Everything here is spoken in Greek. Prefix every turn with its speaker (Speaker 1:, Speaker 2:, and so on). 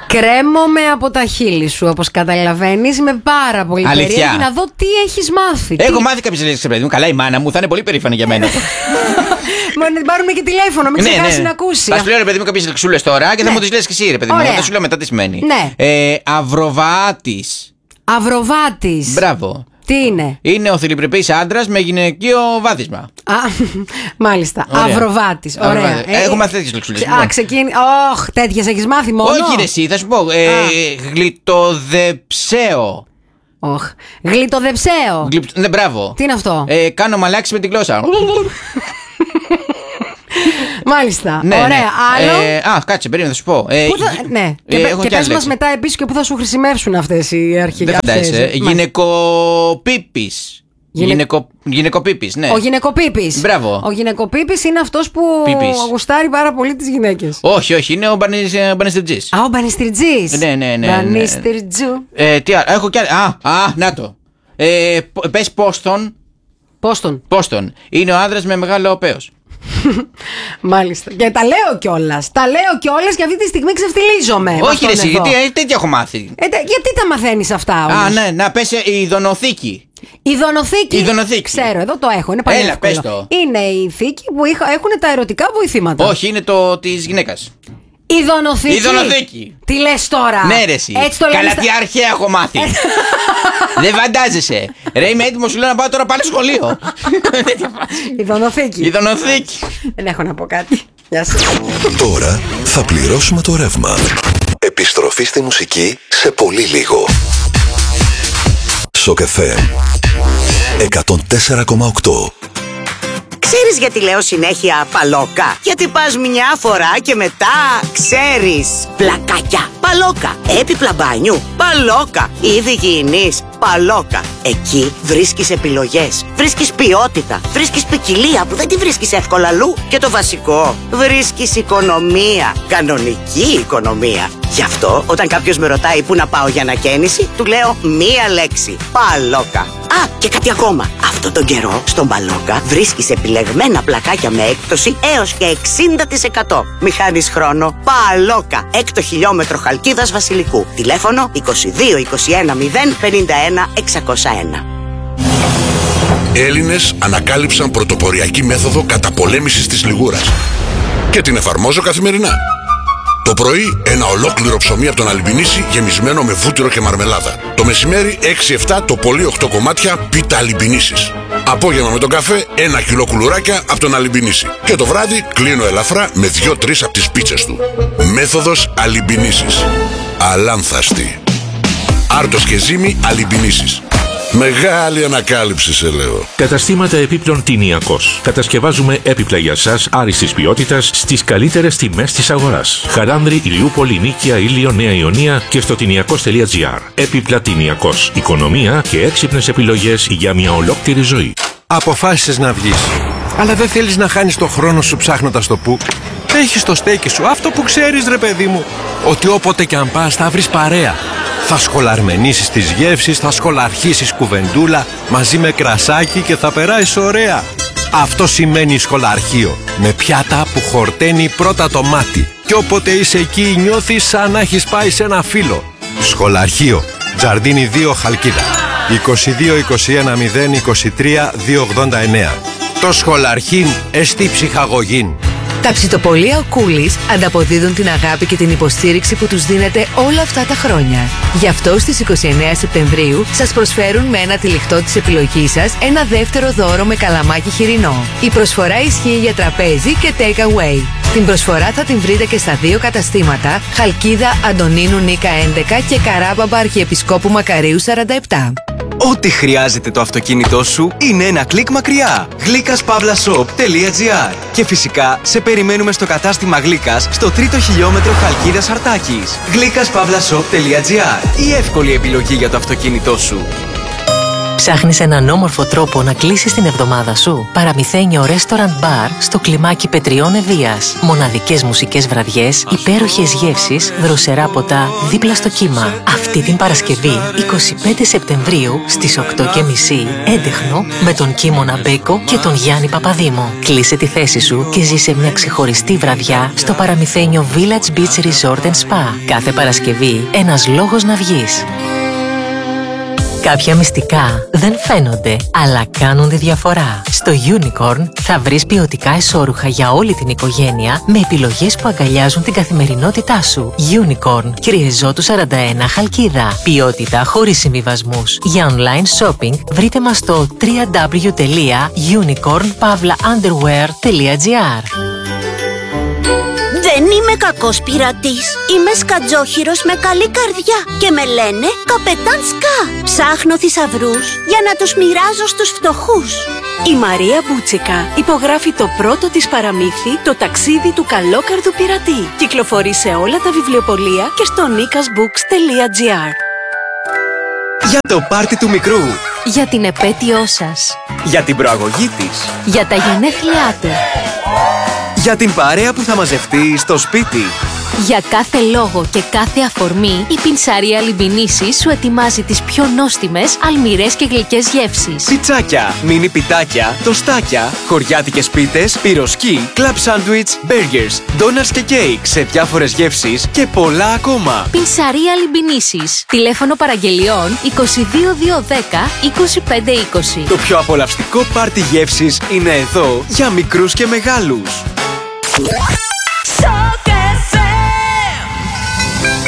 Speaker 1: Κρέμομαι από τα χείλη σου, όπως καταλαβαίνεις. Είμαι πάρα πολύ περίεργη να δω τι έχεις μάθει.
Speaker 2: Έχω μάθει κάποιες λέξεις, παιδί μου. Καλά, η μάνα μου θα είναι πολύ περήφανη για μένα.
Speaker 1: Μόνο να πάρουμε και τηλέφωνο, μην ξεχάσει να ακούσει.
Speaker 2: Θα σου λέω, ρε παιδί μου, κάποιες λεξούλες τώρα και θα μου τις λες και εσύ, ρε παιδί μου. Θα σου λέω μετά τι σημαίνει. Αυροβάτης.
Speaker 1: Αυροβάτης.
Speaker 2: Μπράβο.
Speaker 1: Τι είναι?
Speaker 2: Είναι ο θηλυπρεπής άντρας με γυναικείο βάδισμα.
Speaker 1: Μάλιστα. Αυροβάτης. Ωραία.
Speaker 2: Έχω μάθει τέτοιες λεξούλες.
Speaker 1: Τέτοιες έχεις μάθει μόνο?
Speaker 2: Όχι, ρε, εσύ, θα σου πω. Γλιτοδεψαίο.
Speaker 1: Γλιτοδεψαίο.
Speaker 2: Ναι, μπράβο.
Speaker 1: Τι είναι αυτό?
Speaker 2: Κάνω μαλάξη με την γλώσσα.
Speaker 1: Μάλιστα. Ναι, ωραία. Άλλο.
Speaker 2: Κάτσε, περίμενα, θα σου πω.
Speaker 1: Ναι. Και πες μας μετά επίσης και πού θα σου χρησιμεύσουν αυτές οι αρχικές.
Speaker 2: Δεν φαντάζεσαι. Γυναικοπίπης. Γυναικοπίπης, ναι.
Speaker 1: Ο γυναικοπίπης.
Speaker 2: Μπράβο.
Speaker 1: Ο γυναικοπίπης είναι αυτός που γουστάρει πάρα πολύ τις γυναίκες.
Speaker 2: Όχι, είναι ο μπανιστριτζής.
Speaker 1: Ο μπανιστριτζής.
Speaker 2: Ναι.
Speaker 1: Μπανιστριτζού.
Speaker 2: Τι άλλο, έχω κι άλλο. Να το. Πες Πόστον. Είναι ο άνδρας με μεγάλο πέος.
Speaker 1: Μάλιστα. Και τα λέω κιόλας και αυτή τη στιγμή ξεφτιλίζομαι.
Speaker 2: Όχι, ρε, εσύ, τέτοια έχω μάθει.
Speaker 1: Γιατί τα μαθαίνεις αυτά όμως?
Speaker 2: Ναι, να πες η δωνοθήκη.
Speaker 1: Η δωνοθήκη. Ξέρω, εδώ το έχω. Είναι πανεύκολο.
Speaker 2: Πες το.
Speaker 1: Είναι η θήκη που έχουν τα ερωτικά βοηθήματα.
Speaker 2: Όχι, είναι το της γυναίκας.
Speaker 1: Η δωνοθήκη. Τι λες τώρα?
Speaker 2: Ναι, ρε, εσύ. Καλά, τι αρχαία έχω μάθει. Δεν φαντάζεσαι. Ρε, είμαι έτοιμο, σου λέω να πάω τώρα πάλι σχολείο.
Speaker 1: Η δωνοθήκη. Δεν έχω να πω κάτι. Γεια σας.
Speaker 3: Τώρα θα πληρώσουμε το ρεύμα. Επιστροφή στη μουσική σε πολύ λίγο. Σοκ FM 104,8.
Speaker 4: Ξέρεις γιατί λέω συνέχεια παλόκα? Γιατί πας μια φορά και μετά ξέρεις. Πλακάκια, παλόκα. Έπιπλα μπάνιου, παλόκα. Είδη υγιεινής, παλόκα. Εκεί βρίσκεις επιλογές, βρίσκεις ποιότητα, βρίσκεις ποικιλία που δεν τη βρίσκεις εύκολα αλλού. Και το βασικό, βρίσκεις οικονομία. Κανονική οικονομία. Γι' αυτό όταν κάποιος με ρωτάει πού να πάω για ανακαίνιση, του λέω μία λέξη. Παλόκα. Και κάτι ακόμα. Αυτόν τον καιρό στον Παλόκα βρίσκεις επιλεγμένα πλακάκια με έκπτωση έως και 60%. Μη χάνεις χρόνο. Παλόκα. 6 χιλιόμετρο Χαλκίδας Βασιλικού. Τηλέφωνο 22 21 0 51 601.
Speaker 5: Έλληνες ανακάλυψαν πρωτοποριακή μέθοδο καταπολέμησης της λιγούρας και την εφαρμόζω καθημερινά. Το πρωί ένα ολόκληρο ψωμί από τον Αλιμπινίση γεμισμένο με βούτυρο και μαρμελάδα. Το μεσημέρι 6-7 το πολύ 8 κομμάτια πίτα Αλιμπινίσης. Απόγευμα με τον καφέ 1 κιλό κουλουράκια από τον Αλιμπινίση. Και το βράδυ κλείνω ελαφρά με 2-3 από τις πίτσες του. Μέθοδος Αλιμπινίσης. Αλάνθαστη. Άρτος και ζύμη Αλιμπινίσης. Μεγάλη ανακάλυψη, σε λέω.
Speaker 6: Καταστήματα επίπλων Τινιακός. Κατασκευάζουμε έπιπλα για σας άριστης ποιότητας στις καλύτερες τιμές της αγοράς. Χαράνδρη, Ηλιούπολη, Νίκαια, Ήλιο, Νέα Ιωνία και στο τινιακός.gr. Έπιπλα Τινιακός. Οικονομία και έξυπνες επιλογές για μια ολόκληρη ζωή.
Speaker 7: Αποφάσισες να βγεις, αλλά δεν θέλεις να χάνεις το χρόνο σου ψάχνοντας το που. Έχεις το στέκι σου, αυτό που ξέρεις, ρε παιδί μου. Ότι όποτε κι αν πας θα βρεις παρέα. Θα σχολαρμενήσεις τις γεύσεις, θα σχολαρχίσεις κουβεντούλα μαζί με κρασάκι και θα περάσεις ωραία. Αυτό σημαίνει σχολαρχείο. Με πιάτα που χορταίνει πρώτα το μάτι. Και όποτε είσαι εκεί νιώθεις σαν να έχεις πάει σε ένα φύλλο. Σχολαρχείο. Τζαρντίνι 2 Χαλκίδα. 22 21 0 23 289. Το σχολαρχήν εστί ψυχαγωγήν.
Speaker 8: Τα ψητοπολία ο Κούλης ανταποδίδουν την αγάπη και την υποστήριξη που τους δίνετε όλα αυτά τα χρόνια. Γι' αυτό στις 29 Σεπτεμβρίου σας προσφέρουν με ένα τυλιχτό της επιλογής σας ένα δεύτερο δώρο με καλαμάκι χοιρινό. Η προσφορά ισχύει για τραπέζι και take away. Την προσφορά θα την βρείτε και στα 2 καταστήματα Χαλκίδα Αντωνίνου Νίκα 11 και Καράμπαμπα Αρχιεπισκόπου Μακαρίου 47.
Speaker 9: Ό,τι χρειάζεται το αυτοκίνητό σου είναι ένα κλικ μακριά. Γλίκας-shop.gr. Και φυσικά σε περιμένουμε στο κατάστημα Γλίκας στο 3ο χιλιόμετρο Χαλκίδας Αρτάκης. Γλίκας-shop.gr. Η εύκολη επιλογή για το αυτοκίνητό σου.
Speaker 10: Ψάχνεις έναν όμορφο τρόπο να κλείσεις την εβδομάδα σου? Παραμυθένιο Restaurant Bar στο κλιμάκι Πετριών Ευβοίας. Μοναδικές μουσικές βραδιές, υπέροχες γεύσεις, δροσερά ποτά δίπλα στο κύμα. Αυτή την Παρασκευή, 25 Σεπτεμβρίου στις 8:30, έντεχνο με τον Κίμωνα Μπέκο και τον Γιάννη Παπαδήμο. Κλείσε τη θέση σου και ζήσε μια ξεχωριστή βραδιά στο παραμυθένιο Village Beach Resort and Spa. Κάθε Παρασκευή, ένας λόγος να βγεις. Κάποια μυστικά δεν φαίνονται, αλλά κάνουν τη διαφορά. Στο Unicorn θα βρεις ποιοτικά εσώρουχα για όλη την οικογένεια με επιλογές που αγκαλιάζουν την καθημερινότητά σου. Unicorn, Κυριεζώτου 41, Χαλκίδα. Ποιότητα χωρίς συμβιβασμούς. Για online shopping βρείτε μας στο www.unicorn-underwear.gr.
Speaker 11: Δεν είμαι κακός πειρατής. Είμαι σκατζόχυρος με καλή καρδιά και με λένε Καπετάν Σκά. Ψάχνω θησαυρούς για να τους μοιράζω στους φτωχούς.
Speaker 12: Η Μαρία Μπούτσικα υπογράφει το πρώτο της παραμύθι, το ταξίδι του καλόκαρδου πειρατή. Κυκλοφορεί σε όλα τα βιβλιοπωλεία και στο nikasbooks.gr.
Speaker 9: Για το πάρτι του μικρού.
Speaker 12: Για την επέτειό σας.
Speaker 9: Για την προαγωγή της.
Speaker 12: Για τα γενέθλιά του.
Speaker 9: Για την παρέα που θα μαζευτεί στο σπίτι.
Speaker 12: Για κάθε λόγο και κάθε αφορμή, η Πινσαρία Λιμπινίσης σου ετοιμάζει τις πιο νόστιμες, αλμυρές και γλυκές γεύσεις.
Speaker 9: Πιτσάκια, μίνι πιτάκια, τοστάκια, χωριάτικες πίτες, πυροσκή, κλαμπ σάντουιτς, μπέργκερς, ντόνατς και κέικ σε διάφορες γεύσεις και πολλά ακόμα.
Speaker 12: Πινσαρία Λιμπινίσης. Τηλέφωνο παραγγελιών 22210 2520.
Speaker 9: Το πιο απολαυστικό πάρτι γεύσης είναι εδώ για μικρούς και μεγάλους.